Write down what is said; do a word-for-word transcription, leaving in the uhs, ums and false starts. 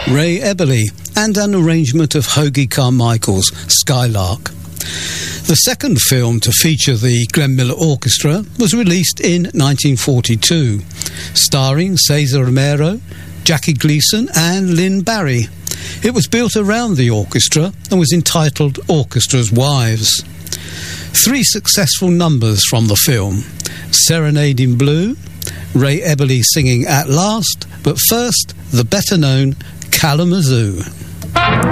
Ray Eberle, and an arrangement of Hoagy Carmichael's Skylark. The second film to feature the Glenn Miller Orchestra was released in nineteen forty-two, starring Cesar Romero, Jackie Gleason and Lynn Barry. It was built around the orchestra and was entitled Orchestra's Wives. Three successful numbers from the film: Serenade in Blue, Ray Eberle singing At Last, but first, the better-known Kalamazoo.